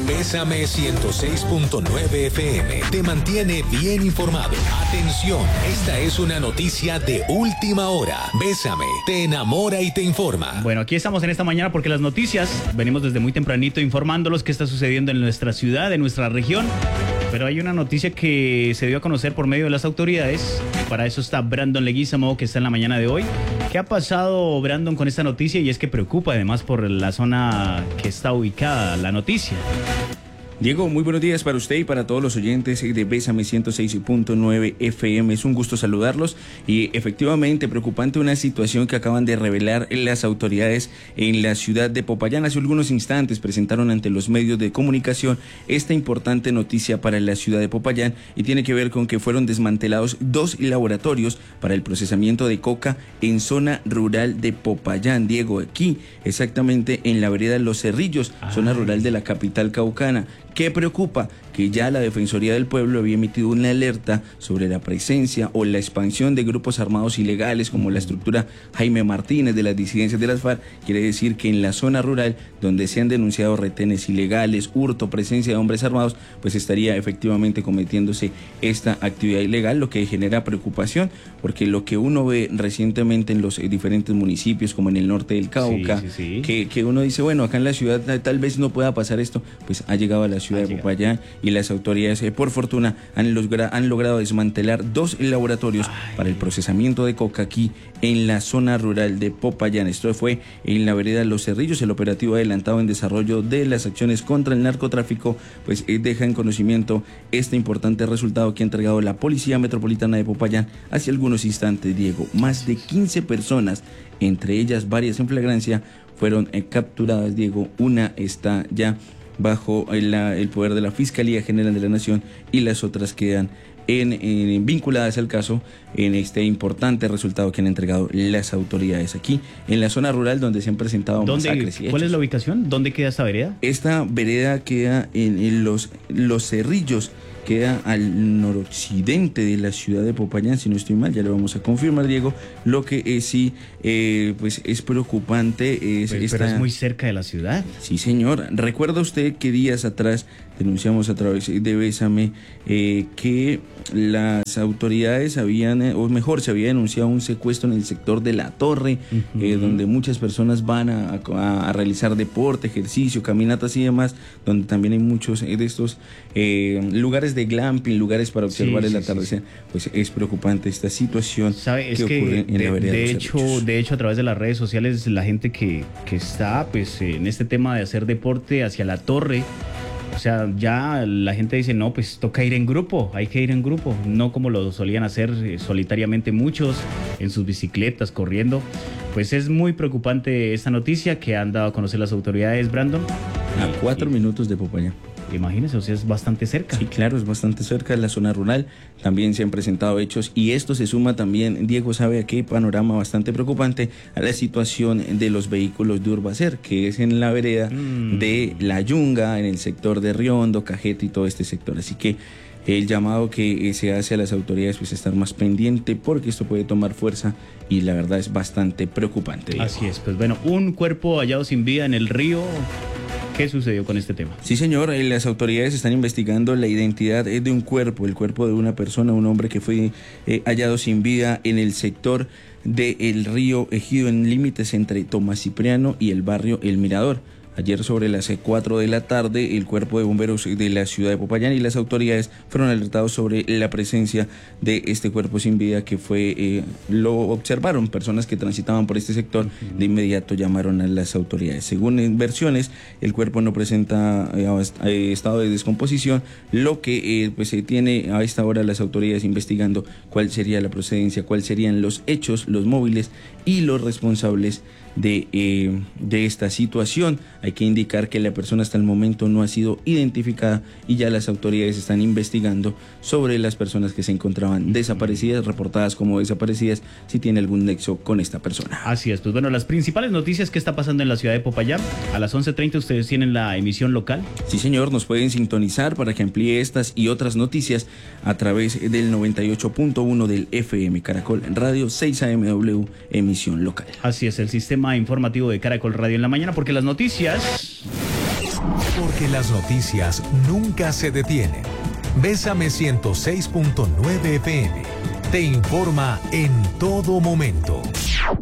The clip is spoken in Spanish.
Bésame 106.9 FM te mantiene bien informado. Atención, esta es una noticia de última hora. Bésame, te enamora y te informa. Bueno, aquí estamos en esta mañana porque las noticias, venimos desde muy tempranito informándolos qué está sucediendo en nuestra ciudad, en nuestra región. Pero hay una noticia que se dio a conocer por medio de las autoridades. Para eso está Brandon Leguizamo, que está en la mañana de hoy. ¿Qué ha pasado, Brandon, con esta noticia? Y es que preocupa además por la zona que está ubicada la noticia. Diego, muy buenos días para usted y para todos los oyentes de Bésame 106.9 FM. Es un gusto saludarlos y efectivamente preocupante una situación que acaban de revelar las autoridades en la ciudad de Popayán. Hace algunos instantes presentaron ante los medios de comunicación esta importante noticia para la ciudad de Popayán y tiene que ver con que fueron desmantelados 2 laboratorios para el procesamiento de coca en zona rural de Popayán. Diego, aquí exactamente en la vereda Los Cerrillos, zona rural de la capital caucana. ¿Qué preocupa? Que ya la Defensoría del Pueblo había emitido una alerta sobre la presencia o la expansión de grupos armados ilegales como la estructura Jaime Martínez de las disidencias de las FARC. Quiere decir que en la zona rural donde se han denunciado retenes ilegales, hurto, presencia de hombres armados, pues estaría efectivamente cometiéndose esta actividad ilegal, lo que genera preocupación, porque lo que uno ve recientemente en los diferentes municipios como en el norte del Cauca, que uno dice, bueno, acá en la ciudad tal vez no pueda pasar esto, pues ha llegado a la ciudad de Popayán y las autoridades, por fortuna, han logrado desmantelar 2 laboratorios para el procesamiento de coca aquí en la zona rural de Popayán. Esto fue en la vereda Los Cerrillos. El operativo adelantado en desarrollo de las acciones contra el narcotráfico, pues deja en conocimiento este importante resultado que ha entregado la Policía Metropolitana de Popayán hace algunos instantes, Diego. Más de 15 personas, entre ellas varias en flagrancia, fueron capturadas, Diego. Una está ya bajo el poder de la Fiscalía General de la Nación y las otras quedan vinculadas al caso en este importante resultado que han entregado las autoridades aquí en la zona rural donde se han presentado masacres y hechos. ¿Cuál es la ubicación? ¿Dónde queda esta vereda? Esta vereda queda en los Cerrillos, queda al noroccidente de la ciudad de Popayán, si no estoy mal, ya lo vamos a confirmar, Diego. Lo que sí pues es preocupante es pero es muy cerca de la ciudad. Sí, señor. ¿Recuerda usted que días atrás denunciamos a través de Bésame que las autoridades se había denunciado un secuestro en el sector de La Torre, donde muchas personas van a realizar deporte, ejercicio, caminatas y demás, donde también hay muchos de estos lugares de glamping, lugares para observar el atardecer? Pues es preocupante esta situación que ocurre en la vereda de Los Cerrillos. De hecho, a través de las redes sociales, la gente que está pues en este tema de hacer deporte hacia La Torre, o sea, ya la gente dice, no, pues toca ir en grupo, hay que ir en grupo, no como lo solían hacer solitariamente muchos en sus bicicletas, corriendo. Pues es muy preocupante esta noticia que han dado a conocer las autoridades, Brandon. A 4 minutos de Popayán. Imagínese, o sea, es bastante cerca. Sí, claro, es bastante cerca de la zona rural. También se han presentado hechos y esto se suma también, Diego sabe a qué panorama bastante preocupante, a la situación de los vehículos de Urbacer, que es en la vereda de La Yunga, en el sector de Riondo, Cajete y todo este sector. Así que el llamado que se hace a las autoridades pues estar más pendiente porque esto puede tomar fuerza y la verdad es bastante preocupante, Diego. Así es, pues bueno, un cuerpo hallado sin vida en el río. ¿Qué sucedió con este tema? Sí, señor, las autoridades están investigando la identidad de un cuerpo, el cuerpo de una persona, un hombre que fue hallado sin vida en el sector del río Ejido, en límites entre Tomás Cipriano y el barrio El Mirador. Ayer sobre las 4 de la tarde, el cuerpo de bomberos de la ciudad de Popayán y las autoridades fueron alertados sobre la presencia de este cuerpo sin vida que lo observaron personas que transitaban por este sector. De inmediato llamaron a las autoridades. Según versiones, el cuerpo no presenta estado de descomposición, lo que pues se tiene a esta hora las autoridades investigando cuál sería la procedencia, cuáles serían los hechos, los móviles y los responsables de esta situación. Hay que indicar que la persona hasta el momento no ha sido identificada y ya las autoridades están investigando sobre las personas que se encontraban desaparecidas, reportadas como desaparecidas, si tiene algún nexo con esta persona. Así es, pues bueno, las principales noticias que está pasando en la ciudad de Popayán. A las 11:30 ustedes tienen la emisión local. Sí, señor, nos pueden sintonizar para que amplíe estas y otras noticias a través del 98.1 del FM Caracol Radio 6 AMW, emisión local. Así es, el sistema informativo de Caracol Radio en la mañana, porque las noticias Porque las noticias nunca se detienen. Bésame 106.9 FM te informa en todo momento.